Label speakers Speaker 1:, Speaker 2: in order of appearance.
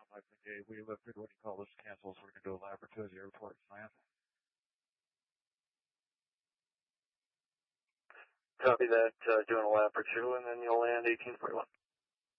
Speaker 1: 558. We lifted what you call this cancels. We're going to do a lap or two at the airport. Land.
Speaker 2: Copy that. Doing a lap or two, and then you'll land 1841.